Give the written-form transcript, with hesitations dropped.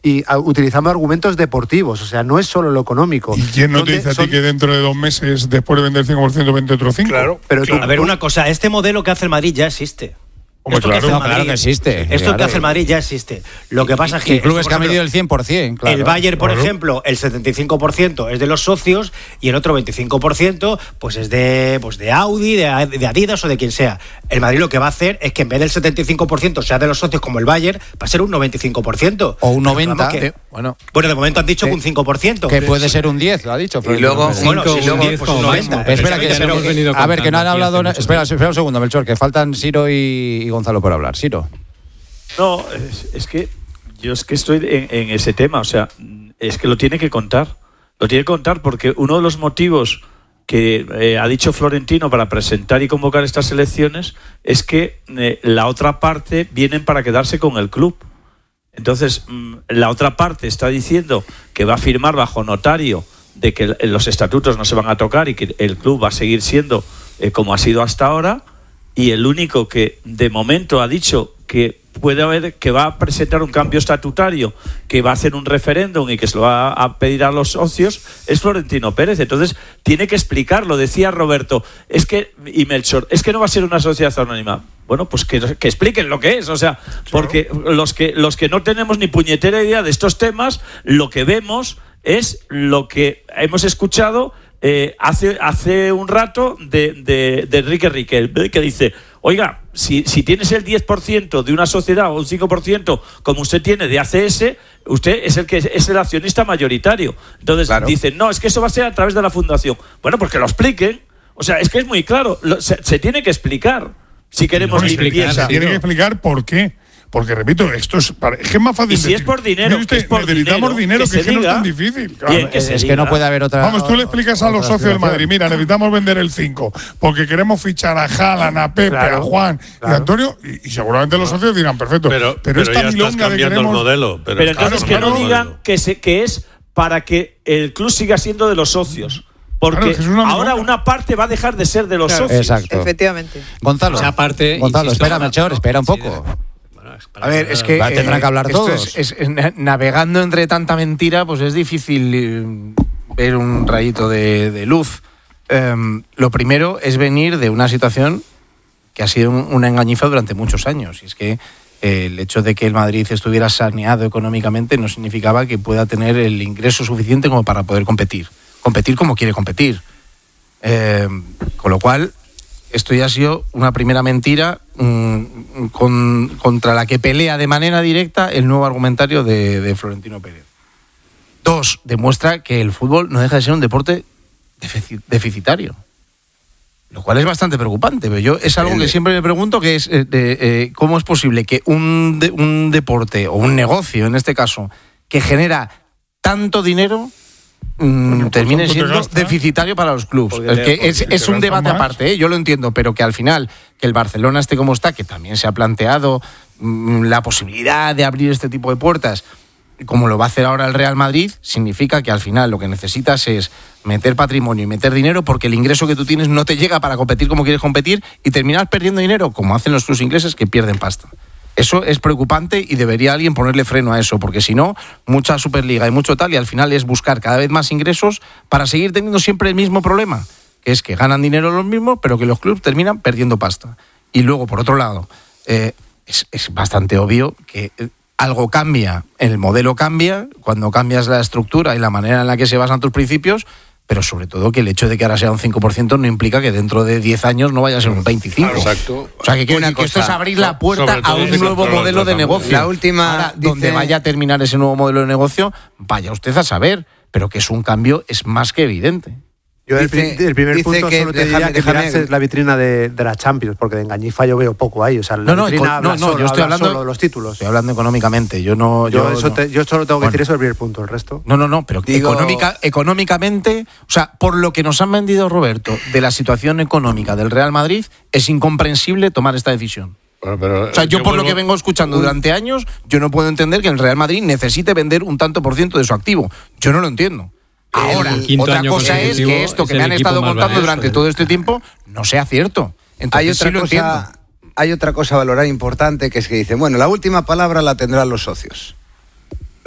y utilizando argumentos deportivos, o sea, no es solo lo económico. ¿Y quién no te dice a ti que dentro de 2 meses, después de vender 5%, vende otro 5%? Claro, pero claro. A ver, una cosa, este modelo que hace el Madrid ya existe. Hombre, Claro que existe. Esto que hace el Madrid ya existe. Lo que pasa es que... Y clubes que han medido el 100%, claro. El Bayern, por ejemplo, el 75% es de los socios y el otro 25% pues es de Audi, de Adidas o de quien sea. El Madrid lo que va a hacer es que en vez del 75% sea de los socios como el Bayern, va a ser un 95%. O un 90%. Bueno, de momento han dicho que un 5%. Que puede ser un 10, lo ha dicho. Y luego, bueno, si luego un 10 pues un como 90. máximo. Espera, que no han hablado... Espera un segundo, Melchor, que faltan Siro y Gonzalo por hablar. Siro. No, es que yo estoy en ese tema, o sea, es que lo tiene que contar. Lo tiene que contar porque uno de los motivos que ha dicho Florentino para presentar y convocar estas elecciones es que la otra parte vienen para quedarse con el club. Entonces, la otra parte está diciendo que va a firmar bajo notario de que los estatutos no se van a tocar y que el club va a seguir siendo como ha sido hasta ahora, y el único que de momento ha dicho que puede haber, que va a presentar un cambio estatutario, que va a hacer un referéndum y que se lo va a pedir a los socios, es Florentino Pérez. Entonces tiene que explicarlo. Decía Roberto, y Melchor, es que no va a ser una sociedad anónima. Bueno, pues que expliquen lo que es, o sea, porque los que no tenemos ni puñetera idea de estos temas, lo que vemos es lo que hemos escuchado hace un rato de Enrique Riquel, que dice: oiga, si tienes el 10% de una sociedad o un 5%, como usted tiene de ACS, usted es el accionista mayoritario. Entonces dicen, no, es que eso va a ser a través de la fundación. Bueno, pues que lo expliquen. O sea, es que es muy claro, se tiene que explicar si queremos limpieza. Se tiene que explicar por qué. Porque, repito, esto es que es más fácil. Y si es por dinero, necesitamos dinero, que no es tan difícil. Claro. Es que no puede haber otra. Vamos, tú le explicas a los socios del Madrid, mira, necesitamos vender el 5, porque queremos fichar a Haaland, a Pepe, a Juan y a Antonio, y seguramente los socios dirán, perfecto. Pero esta ya estás cambiando el modelo. Pero entonces que no digan que es para que el club siga siendo de los socios. Porque ahora una parte va a dejar de ser de los socios. Exacto. Efectivamente. Gonzalo, Gonzalo, espera, Melchor, espera un poco. A ver, es que tendrán que hablar todos. Navegando entre tanta mentira, pues es difícil ver un rayito de luz. Lo primero es venir de una situación que ha sido una engañifa durante muchos años. Y es que el hecho de que el Madrid estuviera saneado económicamente no significaba que pueda tener el ingreso suficiente como para poder competir como quiere competir. Con lo cual, esto ya ha sido una primera mentira contra la que pelea de manera directa el nuevo argumentario de Florentino Pérez. 2, demuestra que el fútbol no deja de ser un deporte deficitario, lo cual es bastante preocupante. Pero yo es algo que siempre me pregunto, que es cómo es posible que un deporte o un negocio, en este caso, que genera tanto dinero, termine siendo deficitario para los clubes. Es un debate aparte, yo lo entiendo, pero que al final que el Barcelona esté como está, que también se ha planteado la posibilidad de abrir este tipo de puertas, como lo va a hacer ahora el Real Madrid, significa que al final lo que necesitas es meter patrimonio y meter dinero, porque el ingreso que tú tienes no te llega para competir como quieres competir y terminas perdiendo dinero, como hacen los clubes ingleses que pierden pasta. Eso es preocupante y debería alguien ponerle freno a eso, porque si no, mucha Superliga y mucho tal, y al final es buscar cada vez más ingresos para seguir teniendo siempre el mismo problema, que es que ganan dinero los mismos, pero que los clubes terminan perdiendo pasta. Y luego, por otro lado, es bastante obvio que algo cambia, el modelo cambia, cuando cambias la estructura y la manera en la que se basan tus principios, pero sobre todo que el hecho de que ahora sea un 5% no implica que dentro de 10 años no vaya a ser un 25%. Exacto. O sea, que esto es abrir la puerta a un nuevo modelo de negocio. La última, ahora, donde vaya a terminar ese nuevo modelo de negocio, vaya usted a saber, pero que es un cambio es más que evidente. Yo el primer punto solo te diría que mirases la vitrina de la Champions, porque de engañifa yo veo poco ahí. O sea, la vitrina yo estoy hablando solo de los títulos. Estoy hablando económicamente. Yo solo tengo que decir eso del primer punto, el resto. No, pero económicamente, o sea, por lo que nos han vendido, Roberto, de la situación económica del Real Madrid, es incomprensible tomar esta decisión. Pero, o sea, yo por lo que vengo escuchando durante años, yo no puedo entender que el Real Madrid necesite vender un tanto por ciento de su activo. Yo no lo entiendo. Ahora, otra cosa es que esto que me han estado contando durante todo este tiempo no sea cierto. Entonces, hay otra cosa a valorar importante, que es que dicen, bueno, la última palabra la tendrán los socios.